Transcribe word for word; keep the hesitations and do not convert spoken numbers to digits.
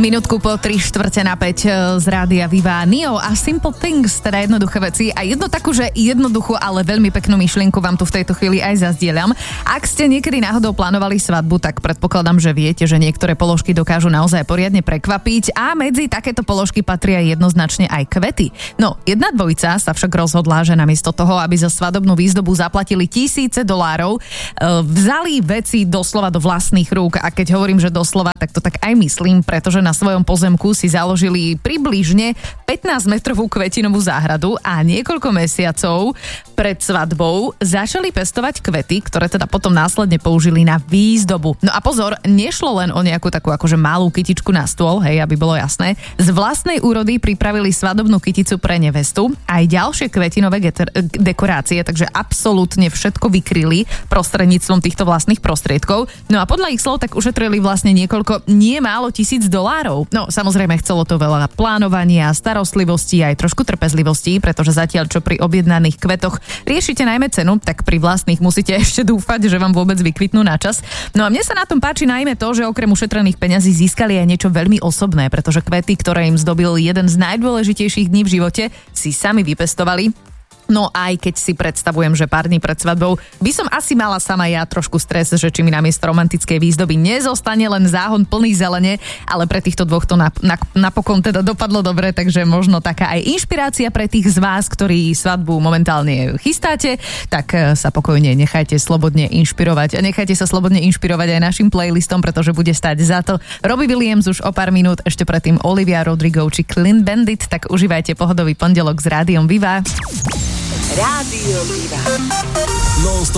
Minútku po tri štvrte na päť z Rádia Viva. Neo a Simple Things, teda jednoduché veci a jednu takú, že jednoduchú, ale veľmi peknú myšlienku vám tu v tejto chvíli aj zazdieľam. Ak ste niekedy náhodou plánovali svadbu, tak predpokladám, že viete, že niektoré položky dokážu naozaj poriadne prekvapiť a medzi takéto položky patria jednoznačne aj kvety. No, jedna dvojica sa však rozhodla, že namiesto toho, aby za svadobnú výzdobu zaplatili tisíce dolárov, vzali veci doslova do vlastných rúk. A keď hovorím, že doslova, tak to tak aj myslím, pretože na svojom pozemku si založili približne pätnásťmetrovú kvetinovú záhradu a niekoľko mesiacov pred svadbou začali pestovať kvety, ktoré teda potom následne použili na výzdobu. No a pozor, nešlo len o nejakú takú akože malú kytičku na stôl, hej, aby bolo jasné. Z vlastnej úrody pripravili svadobnú kyticu pre nevestu, aj ďalšie kvetinové geter- dekorácie, takže absolútne všetko vykryli prostredníctvom týchto vlastných prostriedkov. No a podľa ich slov tak ušetrili vlastne niekoľko, nie málo tisíc dolárov. No samozrejme chcelo to veľa plánovania, starostlivosti aj trošku trpezlivosti, pretože zatiaľ čo pri objednaných kvetoch riešite najmä cenu, tak pri vlastných musíte ešte dúfať, že vám vôbec vykvitnú na čas. No a mne sa na tom páči najmä to, že okrem ušetrených peňazí získali aj niečo veľmi osobné, pretože kvety, ktoré im zdobil jeden z najdôležitejších dní v živote, si sami vypestovali. No aj keď si predstavujem, že pár dní pred svadbou by som asi mala sama ja trošku stres, že či mi namiesto romantickej výzdoby nezostane len záhon plný zelene, ale pre týchto dvoch to nap- nap- napokon teda dopadlo dobre, takže možno taká aj inšpirácia pre tých z vás, ktorí svadbu momentálne chystáte, tak sa pokojne nechajte slobodne inšpirovať a nechajte sa slobodne inšpirovať aj našim playlistom, pretože bude stáť za to. Robbie Williams už o pár minút, ešte predtým Olivia Rodrigo či Clean Bandit, tak užívajte pohodový pondelok s Rádiom Viva. Rádio Viva.